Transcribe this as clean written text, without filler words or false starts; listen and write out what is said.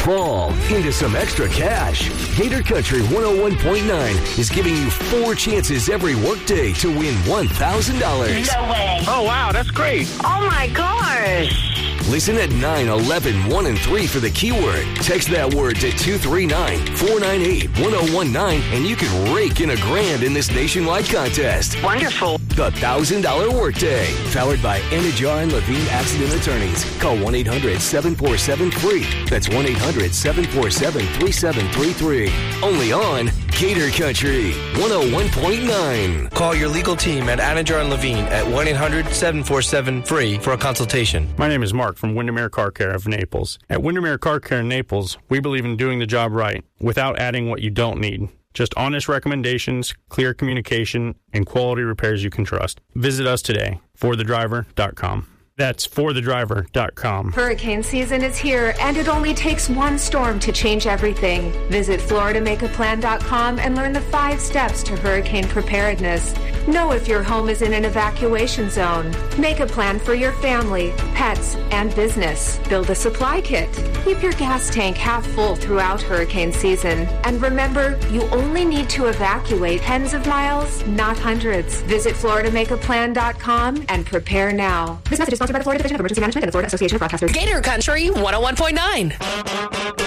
fall into some extra cash. Gator Country 101.9 is giving you 4 chances every workday to win $1,000. No way. Oh, wow, that's great. Oh, my gosh. Listen at 9, 11, 1, and 3 for the keyword. Text that word to 239-498-1019, and you can rake in $1,000 in this nationwide contest. Wonderful. The $1,000 Workday. Powered by Anajar and Levine Accident Attorneys. Call 1-800-747-FREE. That's 1-800-747-3733. Only on Gator Country 101.9. Call your legal team at Anajar and Levine at 1-800-747-FREE for a consultation. My name is Mark from Windermere Car Care of Naples. At Windermere Car Care in Naples, we believe in doing the job right without adding what you don't need. Just honest recommendations, clear communication, and quality repairs you can trust. Visit us today, forthedriver.com. That's forthedriver.com. Hurricane season is here, and it only takes one storm to change everything. Visit floridamakeaplan.com and learn the 5 steps to hurricane preparedness. Know if your home is in an evacuation zone. Make a plan for your family, pets, and business. Build a supply kit. Keep your gas tank half full throughout hurricane season. And remember, you only need to evacuate tens of miles, not hundreds. Visit floridamakeaplan.com and prepare now. This message is sponsored by the Florida Division of Emergency Management and the Florida Association of Broadcasters. Gator Country 101.9.